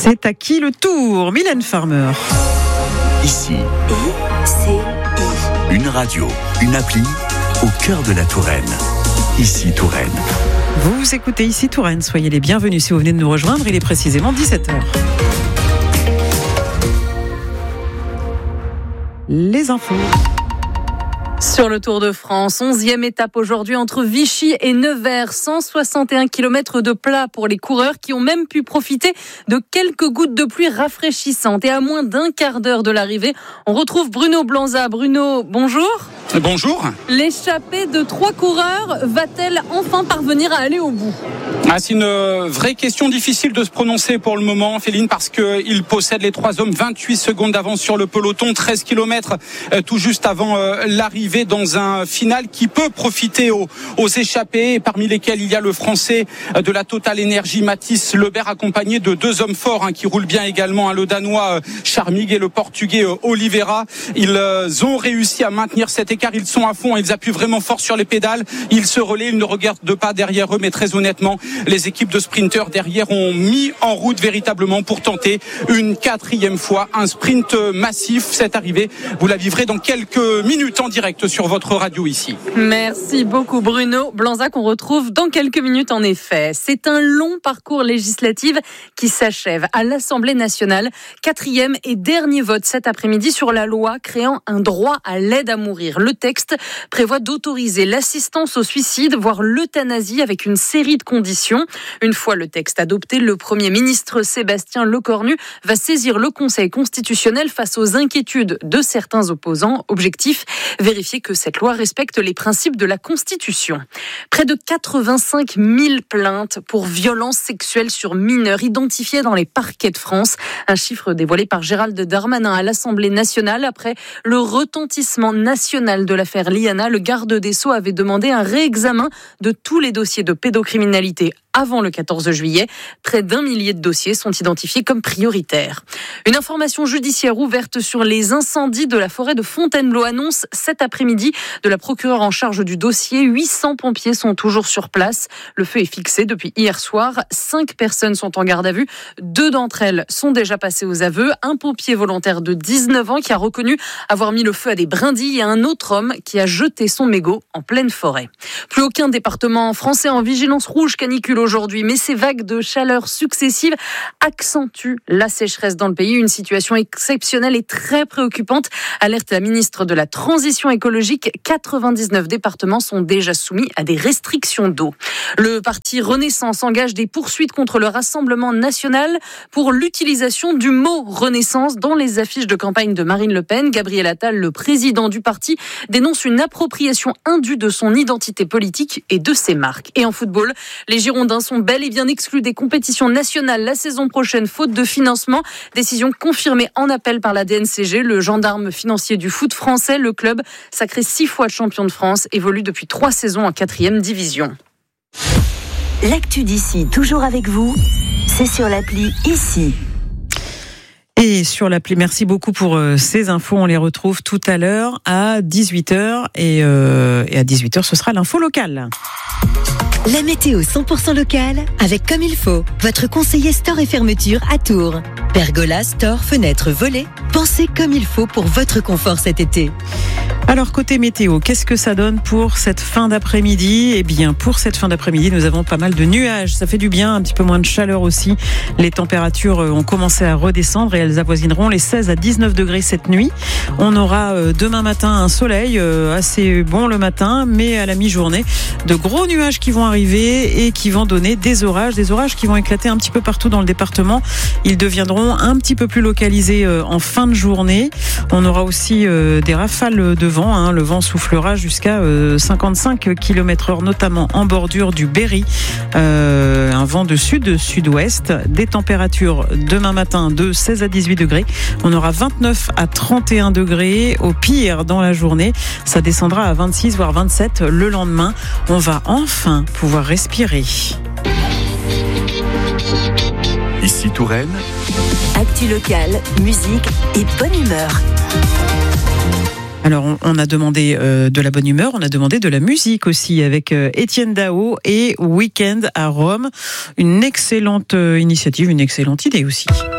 C'est à qui le tour? Mylène Farmer. Ici, une radio, une appli au cœur de la Touraine. Ici Touraine. Vous écoutez Ici Touraine, soyez les bienvenus si vous venez de nous rejoindre, il est précisément 17h. Les infos. Sur le Tour de France, 11e étape aujourd'hui entre Vichy et Nevers, 161 km de plat pour les coureurs qui ont même pu profiter de quelques gouttes de pluie rafraîchissantes. Et à moins d'un quart d'heure de l'arrivée, on retrouve Bruno Blanza. Bruno, bonjour. Bonjour. L'échappée de 3 coureurs va-t-elle enfin parvenir à aller au bout ? C'est une vraie question, difficile de se prononcer pour le moment, Féline, parce qu'ils possèdent les 3 hommes 28 secondes d'avance sur le peloton, 13 km tout juste avant l'arrivée dans un final qui peut profiter aux échappés, parmi lesquels il y a le Français de la Total Energy, Mathis Lebert, accompagné de 2 hommes forts qui roulent bien également, le Danois Charmig et le Portugais Oliveira. Ils ont réussi à maintenir cet écart, ils sont à fond, ils appuient vraiment fort sur les pédales, ils se relaient, ils ne regardent pas derrière eux, mais très honnêtement, les équipes de sprinteurs derrière ont mis en route véritablement pour tenter une 4e fois un sprint massif. Cette arrivée, vous la vivrez dans quelques minutes en direct sur votre radio ici. Merci beaucoup Bruno Blanza, qu'on retrouve dans quelques minutes en effet. C'est un long parcours législatif qui s'achève à l'Assemblée nationale. 4e et dernier vote cet après-midi sur la loi créant un droit à l'aide à mourir. Le texte prévoit d'autoriser l'assistance au suicide, voire l'euthanasie avec une série de conditions. Une fois le texte adopté, le Premier ministre Sébastien Lecornu va saisir le Conseil constitutionnel face aux inquiétudes de certains opposants. Objectif, vérifier que cette loi respecte les principes de la Constitution. Près de 85 000 plaintes pour violences sexuelles sur mineurs identifiées dans les parquets de France. Un chiffre dévoilé par Gérald Darmanin à l'Assemblée nationale. Après le retentissement national de l'affaire Liana, le garde des Sceaux avait demandé un réexamen de tous les dossiers de pédocriminalité avant le 14 juillet. Près d'1 millier de dossiers sont identifiés comme prioritaires. Une information judiciaire ouverte sur les incendies de la forêt de Fontainebleau annonce cet après-midi de la procureure en charge du dossier. 800 pompiers sont toujours sur place. Le feu est fixé depuis hier soir. 5 personnes sont en garde à vue. 2 d'entre elles sont déjà passées aux aveux. Un pompier volontaire de 19 ans qui a reconnu avoir mis le feu à des brindilles et un autre homme qui a jeté son mégot en pleine forêt. Plus aucun département français en vigilance rouge canicule aujourd'hui, mais ces vagues de chaleur successives accentuent la sécheresse dans le pays. Une situation exceptionnelle et très préoccupante, alerte la ministre de la Transition écologique. 99 départements sont déjà soumis à des restrictions d'eau. Le parti Renaissance engage des poursuites contre le Rassemblement national pour l'utilisation du mot Renaissance dans les affiches de campagne de Marine Le Pen. Gabriel Attal, le président du parti, dénonce une appropriation indue de son identité politique et de ses marques. Et en football, les Girondins sont bel et bien exclus des compétitions nationales la saison prochaine, faute de financement. Décision confirmée en appel par la DNCG, le gendarme financier du foot français. Le club, sacré 6 fois champion de France, évolue depuis 3 saisons en 4e division. L'actu d'ici, toujours avec vous, c'est sur l'appli Ici. Et sur l'appli, merci beaucoup pour ces infos. On les retrouve tout à l'heure à 18h. Et à 18h, ce sera l'info locale. La météo 100% locale avec Comme il faut. Votre conseiller store et fermeture à Tours. Pergola, store, fenêtres, volets. Pensez comme il faut pour votre confort cet été. Alors côté météo, qu'est-ce que ça donne pour cette fin d'après-midi ? Eh bien pour cette fin d'après-midi, nous avons pas mal de nuages. Ça fait du bien, un petit peu moins de chaleur aussi. Les températures ont commencé à redescendre et elles avoisineront les 16 à 19 degrés cette nuit. On aura demain matin un soleil assez bon le matin, mais à la mi-journée, de gros nuages qui vont arriver et qui vont donner des orages qui vont éclater un petit peu partout dans le département. Ils deviendront un petit peu plus localisés en fin de journée. On aura aussi des rafales de vent. Le vent soufflera jusqu'à 55 km/h, notamment en bordure du Berry. Un vent de sud-sud-ouest. Des températures demain matin de 16 à 18 degrés. On aura 29 à 31 degrés. Au pire, dans la journée, ça descendra à 26 voire 27 le lendemain. On va enfin pouvoir respirer. Ici Touraine. Actu locale, musique et bonne humeur. Alors, on a demandé de la bonne humeur, on a demandé de la musique aussi avec Étienne Dao et Week-end à Rome. Une excellente initiative, une excellente idée aussi.